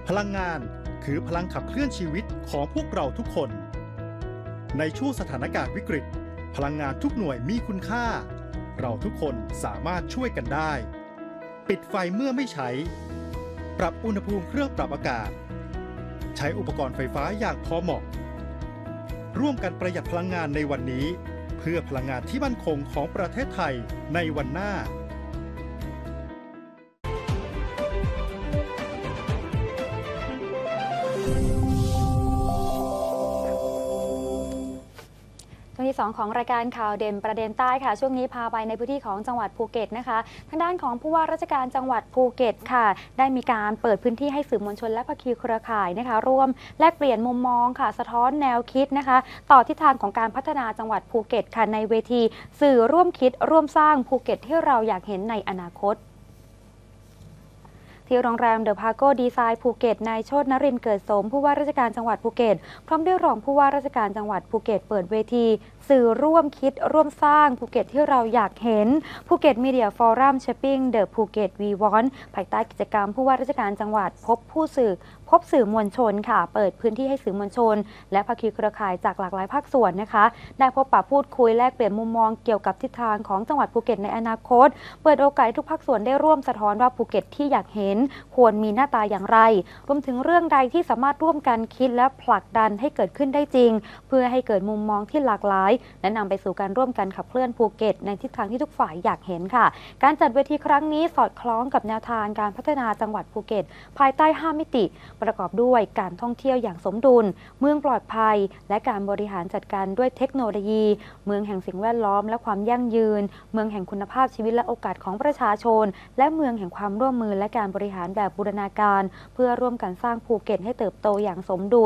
พลังงานคือพลังขับเคลื่อนชีวิตของพวกเราทุกคนในช่วงสถานการณ์วิกฤตพลังงานทุกหน่วยมีคุณค่าเราทุกคนสามารถช่วยกันได้ปิดไฟเมื่อไม่ใช้ปรับอุณหภูมิเครื่องปรับอากาศใช้อุปกรณ์ไฟฟ้าอย่างพอเหมาะร่วมกันประหยัดพลังงานในวันนี้เพื่อพลังงานที่มั่นคงของประเทศไทยในวันหน้าช่วงที่2ของรายการข่าวเด่นประเด็นใต้ค่ะช่วงนี้พาไปในพื้นที่ของจังหวัดภูเก็ตนะคะทางด้านของผู้ว่าราชการจังหวัดภูเก็ตค่ะได้มีการเปิดพื้นที่ให้สื่อมวลชนและภาคีเครือข่ายนะคะร่วมแลกเปลี่ยนมุมมองค่ะสะท้อนแนวคิดนะคะต่อทิศทางของการพัฒนาจังหวัดภูเก็ตค่ะในเวทีสื่อร่วมคิดร่วมสร้างภูเก็ตที่เราอยากเห็นในอนาคตที่โรงแรมเดอะพาโกดีไซน์ภูเก็ตนายโชตินรินทร์เกิดสมผู้ว่าราชการจังหวัดภูเก็ตพร้อมด้วยรองผู้ว่าราชการจังหวัดภูเก็ตเปิดเวทีสื่อร่วมคิดร่วมสร้างภูเก็ตที่เราอยากเห็นภูเก็ตมีเดียฟอรัมเชปปิ้งเดอะภูเก็ตวีวอนภายใต้กิจกรรมผู้ว่าราชการจังหวัดพบสื่อมวลชนค่ะเปิดพื้นที่ให้สื่อมวลชนและภาคีเครือข่ายจากหลากหลายภาคส่วนนะคะได้พบปะพูดคุยแลกเปลี่ยนมุมมองเกี่ยวกับทิศทางของจังหวัดภูเก็ตในอนาคตเปิดโอกาสให้ทุกภาคส่วนได้ร่วมสะท้อนว่าภูเก็ตที่อยากเห็นควรมีหน้าตาอย่างไรรวมถึงเรื่องใดที่สามารถร่วมกันคิดและผลักดันให้เกิดขึ้นได้จริงเพื่อให้เกิดมุมมองที่หลากหลายและนำไปสู่การร่วมกันขับเคลื่อนภูเก็ตในทิศทางที่ทุกฝ่ายอยากเห็นค่ะการจัดเวทีครั้งนี้สอดคล้องกับแนวทางการพัฒนาจังหวัดภูเก็ตภายใต้5มิติประกอบด้วยการท่องเที่ยวอย่างสมดุลเมืองปลอดภัยและการบริหารจัดการด้วยเทคโนโลยีเมืองแห่งสิ่งแวดล้อมและความยั่งยืนเมืองแห่งคุณภาพชีวิตและโอกาสของประชาชนและเมืองแห่งความร่วมมือและการบริหารแบบบูรณาการเพื่อร่วมกันสร้างภูเก็ตให้เติบโตอย่างสมดุล